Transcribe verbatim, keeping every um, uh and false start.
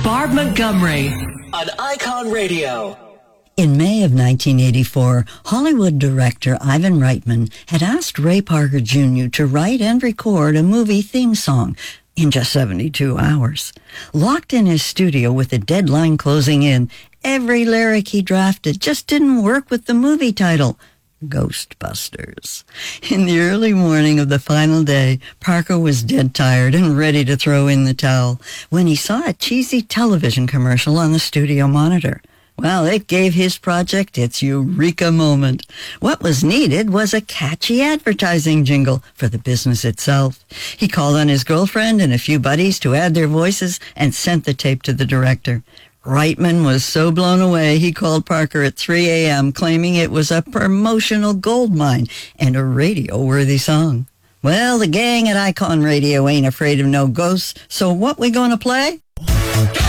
Barb Montgomery on Icon Radio. In May of nineteen eighty-four, Hollywood director Ivan Reitman had asked Ray Parker Junior to write and record a movie theme song in just seventy-two hours. Locked in his studio with the deadline closing in, every lyric he drafted just didn't work with the movie title, Ghostbusters. In the early morning of the final day, Parker was dead tired and ready to throw in the towel when he saw a cheesy television commercial on the studio monitor. Well, it gave his project its eureka moment. What was needed was a catchy advertising jingle for the business itself. He called on his girlfriend and a few buddies to add their voices and sent the tape to the director. Reitman was so blown away, he called Parker at three a.m., claiming it was a promotional goldmine and a radio-worthy song. Well, the gang at Icon Radio ain't afraid of no ghosts, so what we gonna play?